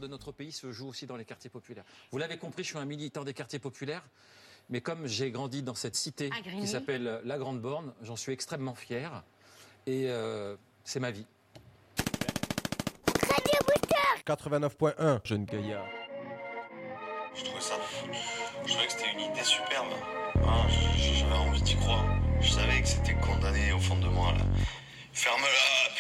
de notre pays se joue aussi dans les quartiers populaires. Vous l'avez compris, je suis un militant des quartiers populaires. Mais comme j'ai grandi dans cette cité qui s'appelle la Grande Borne, j'en suis extrêmement fier. Et c'est ma vie. 89.1, jeune gaillard. Je trouvais que c'était une idée superbe. Hein, j'avais envie d'y croire. Je savais que c'était condamné au fond de moi. Là. Ferme-la,